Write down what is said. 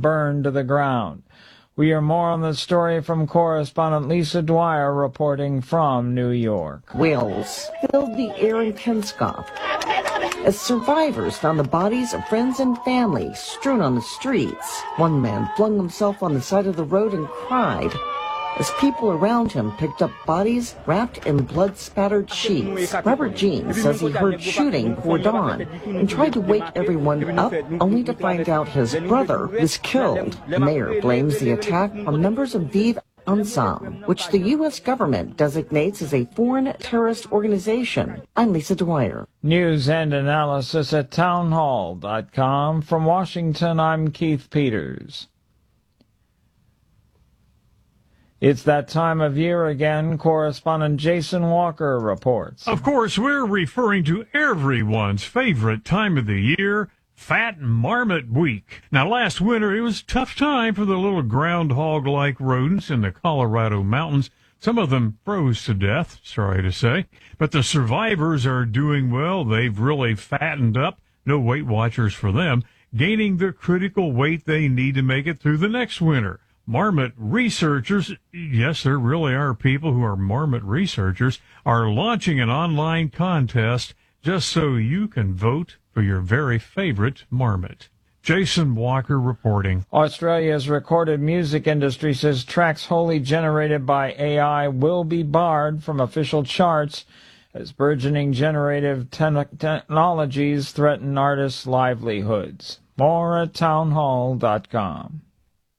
burned to the ground. We hear more on the story from correspondent Lisa Dwyer reporting from New York. Wails filled the air in Pensacola as survivors found the bodies of friends and family strewn on the streets. One man flung himself on the side of the road and cried as people around him picked up bodies wrapped in blood-spattered sheets. Robert Jean says he heard shooting before dawn and tried to wake everyone up, only to find out his brother was killed. The mayor blames the attack on members of Vive Ensemble, which the U.S. government designates as a foreign terrorist organization. I'm Lisa Dwyer. News and analysis at townhall.com. From Washington, I'm Keith Peters. It's that time of year again. Correspondent Jason Walker reports. Of course, we're referring to everyone's favorite time of the year, Fat Marmot Week. Now, last winter, it was a tough time for the little groundhog-like rodents in the Colorado mountains. Some of them froze to death, sorry to say. But the survivors are doing well. They've really fattened up. No Weight Watchers for them, gaining the critical weight they need to make it through the next winter. Marmot researchers, yes, there really are people who are marmot researchers, are launching an online contest just so you can vote for your very favorite marmot. Jason Walker reporting. Australia's recorded music industry says tracks wholly generated by AI will be barred from official charts as burgeoning generative technologies threaten artists' livelihoods. More at townhall.com.